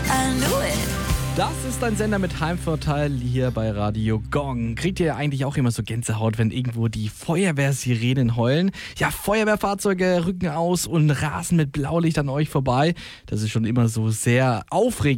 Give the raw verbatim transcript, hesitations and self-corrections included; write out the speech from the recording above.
I knew it. Das ist ein Sender mit Heimvorteil hier bei Radio Gong. Kriegt ihr eigentlich auch immer so Gänsehaut, wenn irgendwo die Feuerwehrsirenen heulen? Ja, Feuerwehrfahrzeuge rücken aus und rasen mit Blaulicht an euch vorbei. Das ist schon immer so sehr aufregend.